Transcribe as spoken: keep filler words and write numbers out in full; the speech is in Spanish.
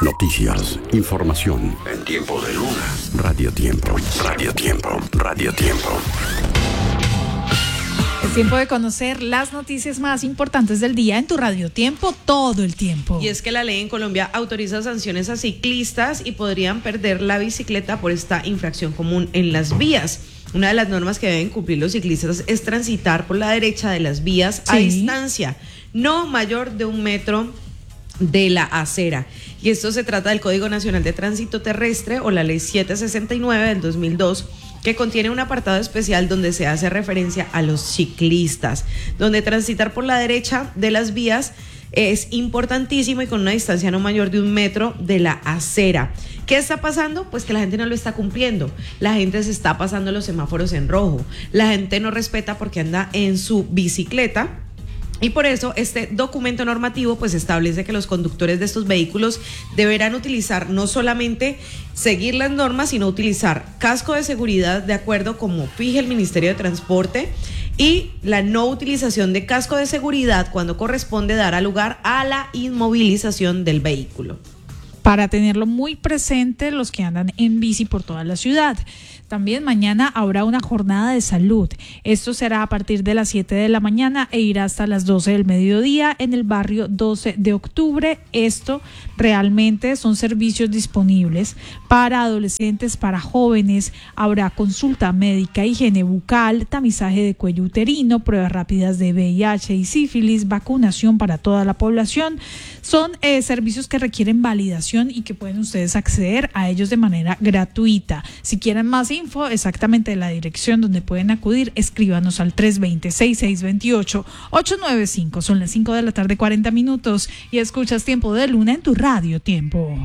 Noticias, información en tiempo de luna. Radio Tiempo, Radio Tiempo, Radio Tiempo. Es tiempo de conocer las noticias más importantes del día en tu Radio Tiempo todo el tiempo. Y es que la ley en Colombia autoriza sanciones a ciclistas y podrían perder la bicicleta por esta infracción común en las vías. Una de las normas que deben cumplir los ciclistas es transitar por la derecha de las vías a Sí. distancia no mayor de un metro de la acera. Y esto se trata del Código Nacional de Tránsito Terrestre o la Ley setecientos sesenta y nueve del dos mil dos, que contiene un apartado especial donde se hace referencia a los ciclistas, donde transitar por la derecha de las vías es importantísimo y con una distancia no mayor de un metro de la acera. ¿Qué está pasando? Pues que la gente no lo está cumpliendo. La gente se está pasando los semáforos en rojo. La gente no respeta porque anda en su bicicleta. Y por eso este documento normativo pues establece que los conductores de estos vehículos deberán utilizar no solamente seguir las normas, sino utilizar casco de seguridad de acuerdo como fije el Ministerio de Transporte, y la no utilización de casco de seguridad cuando corresponde dará lugar a la inmovilización del vehículo. Para tenerlo muy presente los que andan en bici por toda la ciudad. También mañana habrá una jornada de salud. Esto será a partir de las siete de la mañana e irá hasta las doce del mediodía en el barrio doce de octubre. Esto realmente son servicios disponibles para adolescentes, para jóvenes. Habrá consulta médica, higiene bucal, tamizaje de cuello uterino, pruebas rápidas de V I H y sífilis, vacunación para toda la población. Son eh, servicios que requieren validación y que pueden ustedes acceder a ellos de manera gratuita. Si quieren más info, exactamente la dirección donde pueden acudir, escríbanos al tres dos cero, seis seis dos ocho, ocho nueve cinco. Son las cinco de la tarde, cuarenta minutos, y escuchas Tiempo de Luna en tu Radio Tiempo.